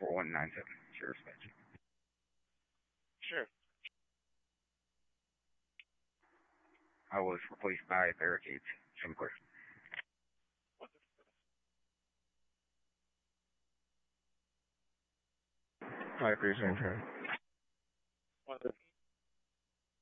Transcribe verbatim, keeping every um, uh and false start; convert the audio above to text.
four one nine seven. Sure, Spencer. Sure. I was replaced by barricades. Same question. I agree, same time.